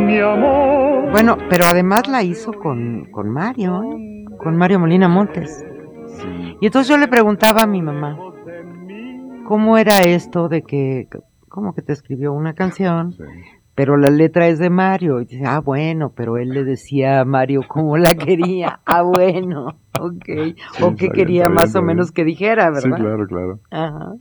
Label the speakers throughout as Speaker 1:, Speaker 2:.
Speaker 1: mi amor.
Speaker 2: Bueno, pero además la hizo con Mario, ¿no? Con Mario Molina Montes.
Speaker 3: Sí.
Speaker 2: Y entonces yo le preguntaba a mi mamá, ¿cómo era esto de que, cómo que te escribió una canción,
Speaker 3: Sí.
Speaker 2: pero la letra es de Mario? Y dice, bueno, pero él le decía a Mario cómo la quería. Bueno, ok.
Speaker 3: Sí,
Speaker 2: O qué
Speaker 3: está
Speaker 2: quería
Speaker 3: bien,
Speaker 2: más
Speaker 3: está
Speaker 2: o
Speaker 3: bien.
Speaker 2: menos que dijera, ¿verdad?
Speaker 3: Sí, claro, claro.
Speaker 2: Ajá.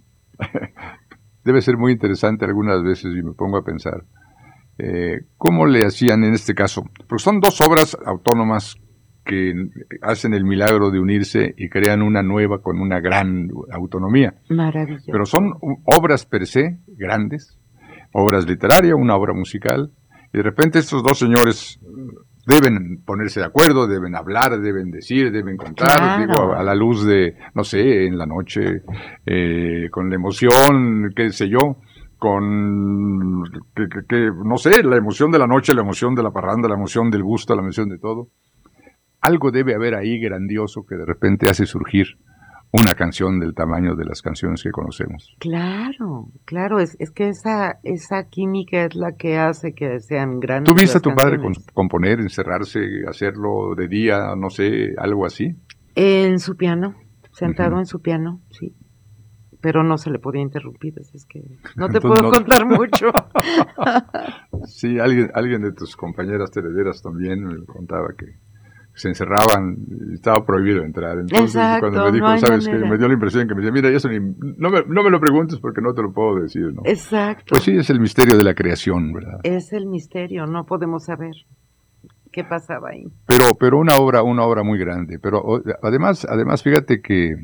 Speaker 3: Debe ser muy interesante algunas veces, y me pongo a pensar, ¿cómo le hacían en este caso? Porque son dos obras autónomas que hacen el milagro de unirse y crean una nueva con una gran autonomía.
Speaker 2: Maravilloso.
Speaker 3: Pero son obras per se grandes, obras literarias, una obra musical, y de repente estos dos señores deben ponerse de acuerdo, deben hablar, deben decir, deben contar,
Speaker 2: Claro.
Speaker 3: digo, a la luz de, no sé, en la noche, con la emoción, qué sé yo, con, no sé, la emoción de la noche, la emoción de la parranda, la emoción del gusto, la emoción de todo. Algo debe haber ahí grandioso que de repente hace surgir una canción del tamaño de las canciones que conocemos.
Speaker 2: Claro, claro, es que esa química es la que hace que sean grandes.
Speaker 3: ¿Tú viste
Speaker 2: las
Speaker 3: a tu padre
Speaker 2: canciones.
Speaker 3: componer, encerrarse, hacerlo de día, no sé, algo así?
Speaker 2: En su piano, sentado
Speaker 3: Ujú.
Speaker 2: en su piano, sí. Pero no se le podía interrumpir, así es que no te
Speaker 3: Entonces,
Speaker 2: puedo
Speaker 3: no.
Speaker 2: contar mucho.
Speaker 3: Sí, alguien de tus compañeras telederas también me contaba que se encerraban y estaba prohibido entrar. Entonces,
Speaker 2: Exacto,
Speaker 3: cuando me dijo,
Speaker 2: no hay
Speaker 3: ¿sabes qué?
Speaker 2: manera.
Speaker 3: Me dio la impresión que me decía, mira, eso no me lo preguntes porque no te lo puedo decir, ¿no?
Speaker 2: Exacto.
Speaker 3: Pues sí, es el misterio de la creación, ¿verdad?
Speaker 2: Es el misterio, no podemos saber qué pasaba ahí.
Speaker 3: Pero una obra muy grande. Pero además, fíjate que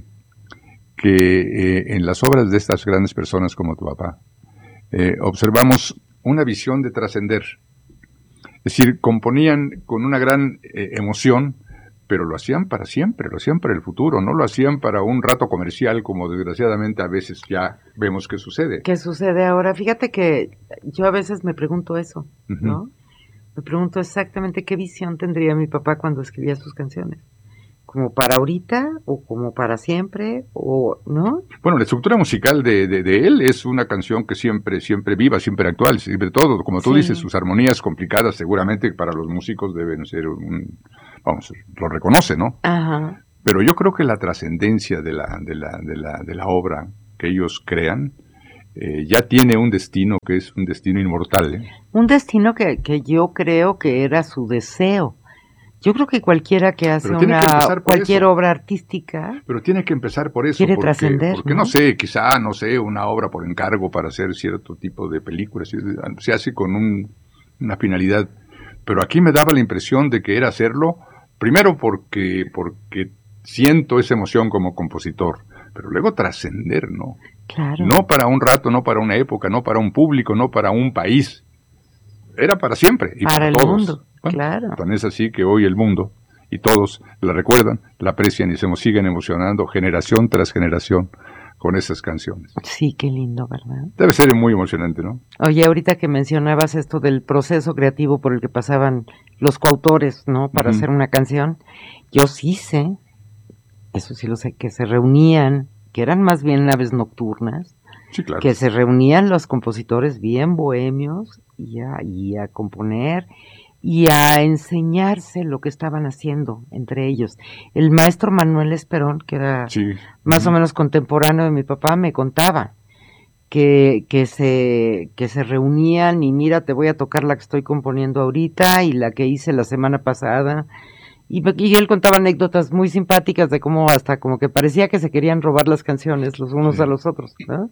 Speaker 3: en las obras de estas grandes personas como tu papá, observamos una visión de trascender. Es decir, componían con una gran emoción, pero lo hacían para siempre, lo hacían para el futuro, no lo hacían para un rato comercial como desgraciadamente a veces ya vemos que sucede.
Speaker 2: ¿Qué sucede ahora? Fíjate que yo a veces me pregunto eso, ¿no? Me pregunto exactamente qué visión tendría mi papá cuando escribía sus canciones. ¿Como para ahorita o como para siempre? ¿O no?
Speaker 3: Bueno, la estructura musical de él es una canción que siempre viva, siempre actual, siempre todo. Como tú
Speaker 2: Sí.
Speaker 3: dices, sus armonías complicadas seguramente para los músicos deben ser vamos, lo reconoce, ¿no?
Speaker 2: Ajá.
Speaker 3: Pero yo creo que la trascendencia de la obra que ellos crean ya tiene un destino que es un destino inmortal, ¿eh?
Speaker 2: Un destino que yo creo que era su deseo. Yo creo que cualquiera que hace
Speaker 3: Pero tiene que empezar por
Speaker 2: cualquier
Speaker 3: eso.
Speaker 2: obra artística
Speaker 3: Pero tiene que empezar por eso.
Speaker 2: quiere trascender,
Speaker 3: porque no sé, quizá, no sé, una obra por encargo para hacer cierto tipo de películas, se hace con una finalidad. Pero aquí me daba la impresión de que era hacerlo, primero porque siento esa emoción como compositor, pero luego trascender, ¿no?
Speaker 2: Claro.
Speaker 3: No para un rato, no para una época, no para un público, no para un país. Era para siempre y para
Speaker 2: el
Speaker 3: todos.
Speaker 2: mundo,
Speaker 3: Bueno,
Speaker 2: claro.
Speaker 3: Tan es así que hoy el mundo y todos la recuerdan, la aprecian y se siguen emocionando generación tras generación con esas canciones.
Speaker 2: Sí, qué lindo, ¿verdad?
Speaker 3: Debe ser muy emocionante, ¿no?
Speaker 2: Oye, ahorita que mencionabas esto del proceso creativo por el que pasaban los coautores, ¿no? Para hacer una canción, yo sí sé, eso sí lo sé, que se reunían, que eran más bien naves nocturnas,
Speaker 3: sí, claro.
Speaker 2: que se reunían los compositores bien bohemios y a componer y a enseñarse lo que estaban haciendo entre ellos. El maestro Manuel Esperón, que era más o menos contemporáneo de mi papá, me contaba que se reunían y mira, te voy a tocar la que estoy componiendo ahorita y la que hice la semana pasada. Y él contaba anécdotas muy simpáticas de cómo hasta como que parecía que se querían robar las canciones los unos a los otros, ¿no?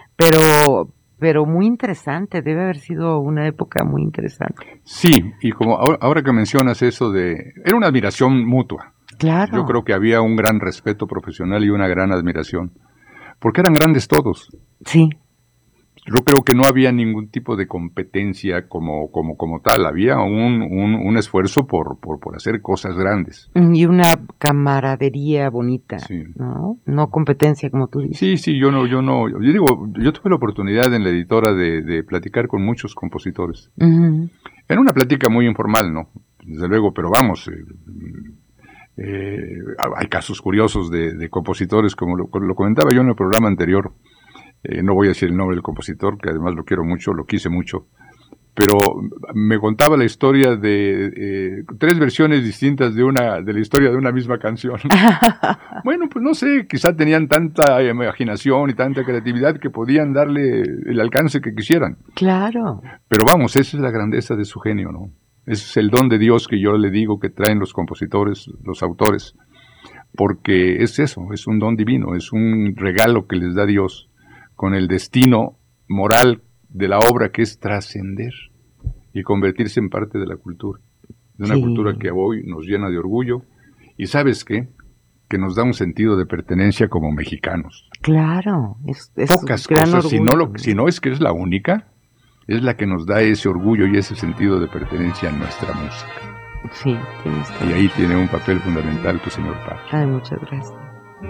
Speaker 2: Pero muy interesante, debe haber sido una época muy interesante.
Speaker 3: Sí, y como ahora que mencionas eso era una admiración mutua.
Speaker 2: Claro.
Speaker 3: Yo creo que había un gran respeto profesional y una gran admiración, porque eran grandes todos.
Speaker 2: Sí.
Speaker 3: Yo creo que no había ningún tipo de competencia como tal, había un esfuerzo por hacer cosas grandes.
Speaker 2: Y una camaradería bonita,
Speaker 3: sí.
Speaker 2: No competencia, como tú dices.
Speaker 3: Sí, yo tuve la oportunidad en la editora de platicar con muchos compositores. Era una plática muy informal, ¿no? Desde luego, pero vamos, hay casos curiosos de compositores, como lo comentaba yo en el programa anterior. No voy a decir el nombre del compositor, que además lo quiero mucho, lo quise mucho, pero me contaba la historia de 3 versiones distintas de la historia de una misma canción. Bueno, pues no sé, quizá tenían tanta imaginación y tanta creatividad que podían darle el alcance que quisieran.
Speaker 2: Claro.
Speaker 3: Pero vamos, esa es la grandeza de su genio, ¿no? Ese es el don de Dios que yo le digo que traen los compositores, los autores, porque es eso, es un don divino, es un regalo que les da Dios con el destino moral de la obra, que es trascender y convertirse en parte de la cultura, de una cultura que hoy nos llena de orgullo, y ¿sabes qué? Que nos da un sentido de pertenencia como mexicanos.
Speaker 2: Claro, es
Speaker 3: pocas cosas, si no es que es la única, es la que nos da ese orgullo y ese sentido de pertenencia a nuestra música.
Speaker 2: Sí, tienes
Speaker 3: y ahí tiene un papel fundamental tu señor padre.
Speaker 2: Ay, muchas gracias.